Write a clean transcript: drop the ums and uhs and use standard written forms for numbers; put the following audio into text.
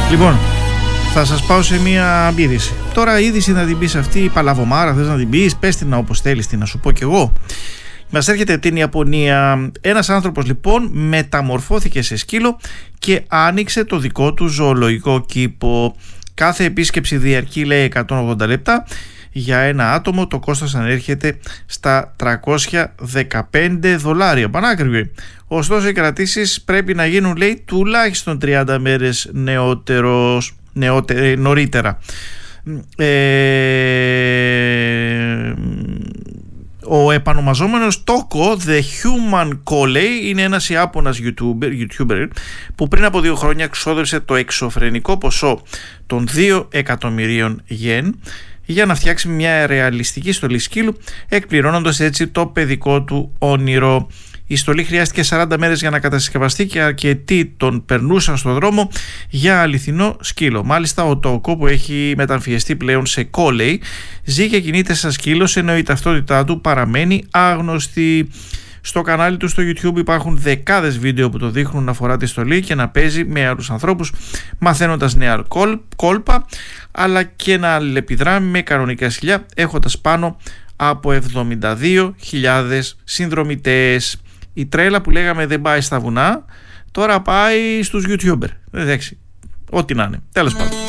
Λοιπόν, θα σας πάω σε μία είδηση. Τώρα είδηση να την πεις αυτή, η παλαβομάρα θες να την πεις, πες την όπως θέλεις, την να σου πω κι εγώ. Μας έρχεται την Ιαπωνία. Ένας άνθρωπος λοιπόν μεταμορφώθηκε σε σκύλο και άνοιξε το δικό του ζωολογικό κήπο. Κάθε επίσκεψη διαρκεί, λέει, 180 λεπτά. Για ένα άτομο το κόστος ανέρχεται στα $315. Πανάκριβη. Ωστόσο οι κρατήσεις πρέπει να γίνουν, λέει, τουλάχιστον 30 μέρες νωρίτερα. Ο επανομαζόμενος Τόκο The Human Colley είναι ένας Ιάπωνας YouTuber που πριν από 2 χρόνια εξόδευσε το εξωφρενικό ποσό των 2 εκατομμυρίων γεν για να φτιάξει μια ρεαλιστική στολή σκύλου, εκπληρώνοντας έτσι το παιδικό του όνειρο. Η στολή χρειάστηκε 40 μέρες για να κατασκευαστεί και αρκετοί τον περνούσαν στο δρόμο για αληθινό σκύλο. Μάλιστα ο Τόκο, που έχει μεταμφιεστεί πλέον σε κόλεϊ, ζει και κινείται σαν σκύλος, ενώ η ταυτότητά του παραμένει άγνωστη. Στο κανάλι του στο YouTube υπάρχουν δεκάδες βίντεο που το δείχνουν να φορά τη στολή και να παίζει με άλλους ανθρώπους, μαθαίνοντας νέα κόλπα, αλλά και να αλληλεπιδρά με κανονικά σκυλιά, έχοντας πάνω από 72.000 συνδρομητές. Η τρέλα που λέγαμε δεν πάει στα βουνά, τώρα πάει στους YouTuber. Εντάξει, ό,τι να είναι. Τέλος πάντων.